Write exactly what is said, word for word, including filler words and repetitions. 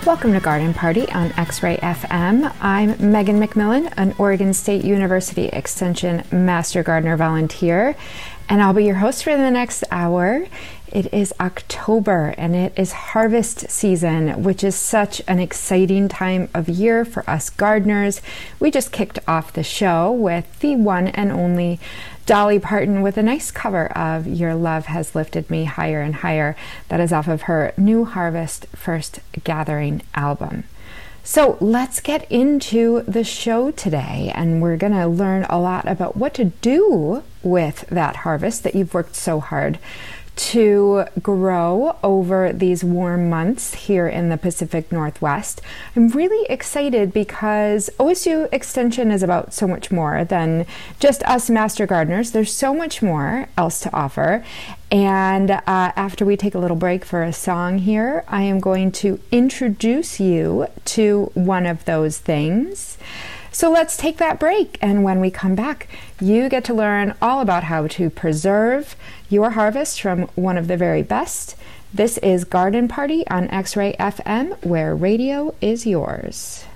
Welcome to Garden Party on X-Ray F M. I'm Megan McMillan, an Oregon State University Extension Master Gardener Volunteer, and I'll be your host for the next hour. It is October and it is harvest season, which is such an exciting time of year for us gardeners. We just kicked off the show with the one and only Dolly Parton with a nice cover of Your Love Has Lifted Me Higher and Higher. That is off of her New Harvest First Gathering album. So let's get into the show today, and we're going to learn a lot about what to do with that harvest that you've worked so hard to grow over these warm months here in the Pacific Northwest. I'm really excited because O S U Extension is about so much more than just us master gardeners. There's so much more else to offer. And uh, after we take a little break for a song here, I am going to introduce you to one of those things. So let's take that break, and when we come back, you get to learn all about how to preserve your harvest from one of the very best. This is Garden Party on X-Ray F M, where radio is yours.